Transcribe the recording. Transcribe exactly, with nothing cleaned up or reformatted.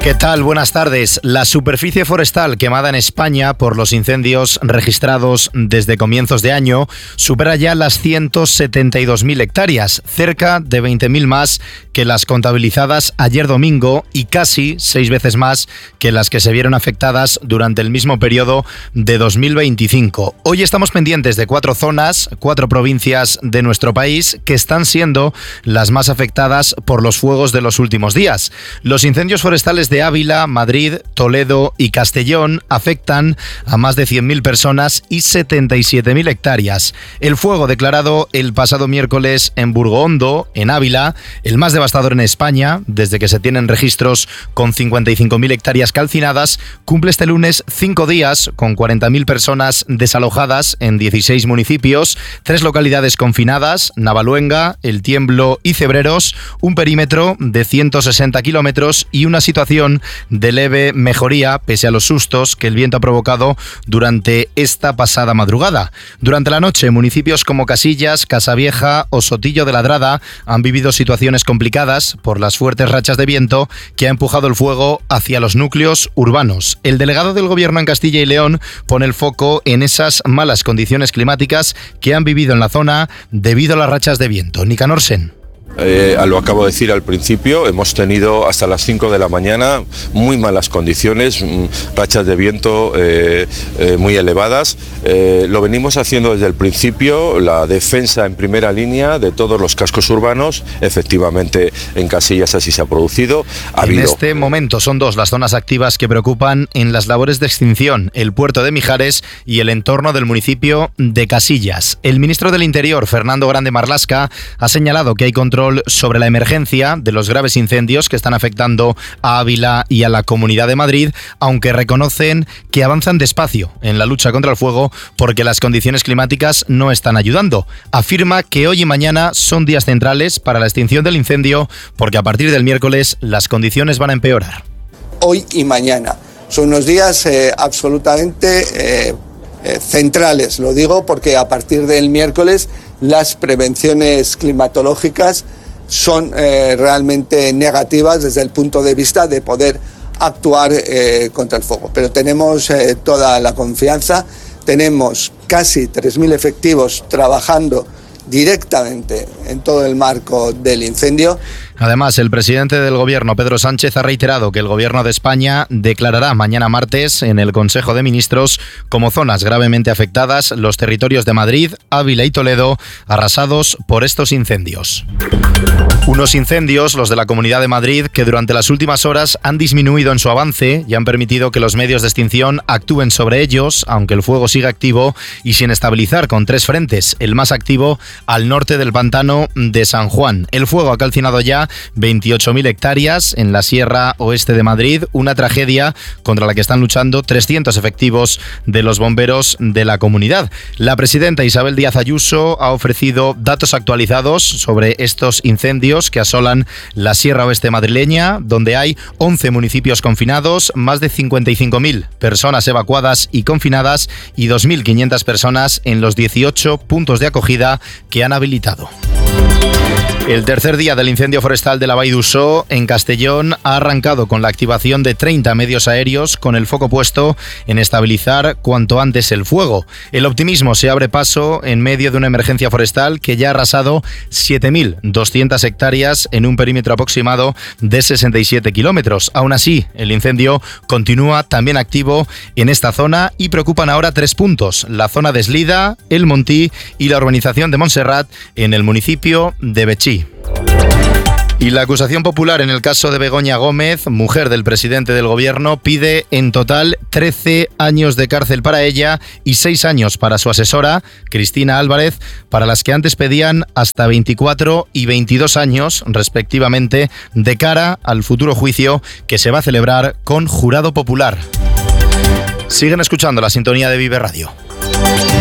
¿Qué tal? Buenas tardes. La superficie forestal quemada en España por los incendios registrados desde comienzos de año supera ya las ciento setenta y dos mil hectáreas, cerca de veinte mil más que las contabilizadas ayer domingo y casi seis veces más que las que se vieron afectadas durante el mismo periodo de dos mil veinticinco. Hoy estamos pendientes de cuatro zonas, cuatro provincias de nuestro país que están siendo las más afectadas por los fuegos de los últimos días. Los incendios forestales de Ávila, Madrid, Toledo y Castellón afectan a más de cien mil personas y setenta y siete mil hectáreas. El fuego declarado el pasado miércoles en Burgohondo, en Ávila, el más devastador en España, desde que se tienen registros con cincuenta y cinco mil hectáreas calcinadas, cumple este lunes cinco días con cuarenta mil personas desalojadas en dieciséis municipios, tres localidades confinadas, Navaluenga, El Tiemblo y Cebreros, un perímetro de ciento sesenta kilómetros y una situación de leve mejoría pese a los sustos que el viento ha provocado durante esta pasada madrugada. Durante la noche, municipios como Casillas, Casavieja o Sotillo de Ladrada han vivido situaciones complicadas por las fuertes rachas de viento que ha empujado el fuego hacia los núcleos urbanos. El delegado del Gobierno en Castilla y León pone el foco en esas malas condiciones climáticas que han vivido en la zona debido a las rachas de viento. Nicanor Sen. Eh, lo acabo de decir al principio, hemos tenido hasta las cinco de la mañana muy malas condiciones, rachas de viento eh, eh, muy elevadas. Eh, lo venimos haciendo desde el principio, la defensa en primera línea de todos los cascos urbanos. Efectivamente, en Casillas así se ha producido. Ha en habido... este momento son dos las zonas activas que preocupan en las labores de extinción, el puerto de Mijares y el entorno del municipio de Casillas. El ministro del Interior, Fernando Grande Marlaska, ha señalado que hay control sobre la emergencia de los graves incendios que están afectando a Ávila y a la Comunidad de Madrid, aunque reconocen que avanzan despacio en la lucha contra el fuego porque las condiciones climáticas no están ayudando. Afirma que hoy y mañana son días centrales para la extinción del incendio porque a partir del miércoles las condiciones van a empeorar. Hoy y mañana son unos días eh, absolutamente eh, eh, centrales, lo digo porque a partir del miércoles las prevenciones climatológicas son eh, realmente negativas desde el punto de vista de poder actuar eh, contra el fuego. Pero tenemos eh, toda la confianza, tenemos casi tres mil efectivos trabajando directamente en todo el marco del incendio. Además, el presidente del Gobierno, Pedro Sánchez, ha reiterado que el Gobierno de España declarará mañana martes en el Consejo de Ministros como zonas gravemente afectadas los territorios de Madrid, Ávila y Toledo, arrasados por estos incendios. Unos incendios, los de la Comunidad de Madrid, que durante las últimas horas han disminuido en su avance y han permitido que los medios de extinción actúen sobre ellos, aunque el fuego sigue activo y sin estabilizar, con tres frentes, el más activo al norte del pantano de San Juan. El fuego ha calcinado ya veintiocho mil hectáreas en la Sierra Oeste de Madrid, una tragedia contra la que están luchando trescientos efectivos de los bomberos de la comunidad. La presidenta Isabel Díaz Ayuso ha ofrecido datos actualizados sobre estos incendios que asolan la Sierra Oeste madrileña, donde hay once municipios confinados, más de cincuenta y cinco mil personas evacuadas y confinadas y dos mil quinientas personas en los dieciocho puntos de acogida que han habilitado. El tercer día del incendio forestal de la Vall d'Uixó, en Castellón, ha arrancado con la activación de treinta medios aéreos con el foco puesto en estabilizar cuanto antes el fuego. El optimismo se abre paso en medio de una emergencia forestal que ya ha arrasado siete mil doscientas hectáreas en un perímetro aproximado de sesenta y siete kilómetros. Aún así, el incendio continúa también activo en esta zona y preocupan ahora tres puntos: la zona de Eslida, el Montí y la urbanización de Montserrat en el municipio de Betxí. Y la acusación popular en el caso de Begoña Gómez, mujer del presidente del Gobierno, pide en total trece años de cárcel para ella y seis años para su asesora, Cristina Álvarez, para las que antes pedían hasta veinticuatro y veintidós años, respectivamente, de cara al futuro juicio que se va a celebrar con jurado popular. Siguen escuchando la sintonía de Vive Radio.